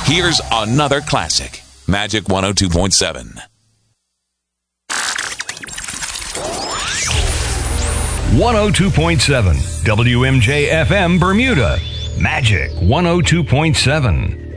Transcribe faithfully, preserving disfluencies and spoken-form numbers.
Here's another classic. Magic one oh two point seven. one oh two point seven W M J F M Bermuda. Magic one oh two point seven.